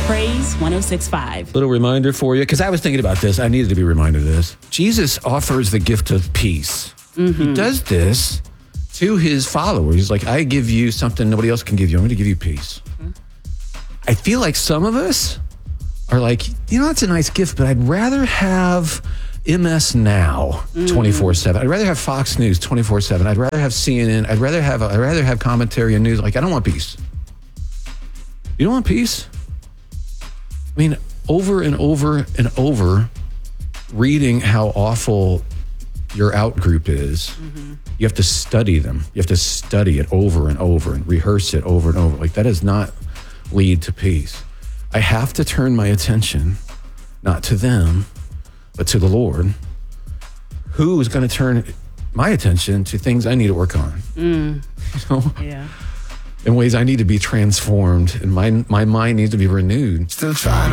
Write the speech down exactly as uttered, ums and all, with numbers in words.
Praise one oh six point five. Little reminder for you, because I was thinking about this. I needed to be reminded of this. Jesus offers the gift of peace. Mm-hmm. He does this to his followers. He's like, I give you something nobody else can give you. I'm going to give you peace. Mm-hmm. I feel like some of us are like, you know, that's a nice gift, but I'd rather have M S Now twenty-four seven. I'd rather have Fox News twenty-four seven. I'd rather have C N N. I'd rather have I'd rather have commentary and news. Like, I don't want peace. You don't want peace? I mean, over and over and over, reading how awful your out group is, mm-hmm. you have to study them. You have to study it over and over and rehearse it over and over. Like, that does not lead to peace. I have to turn my attention not to them, but to the Lord, who is going to turn my attention to things I need to work on. Mm. You know? Yeah. In ways I need to be transformed, and my my mind needs to be renewed. Still trying.